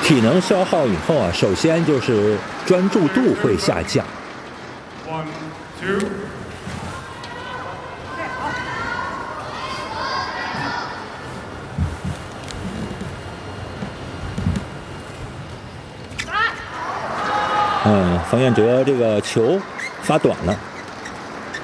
体能消耗以后啊，首先就是专注度会下降。 1, 2。 冯彦哲这个球发短了。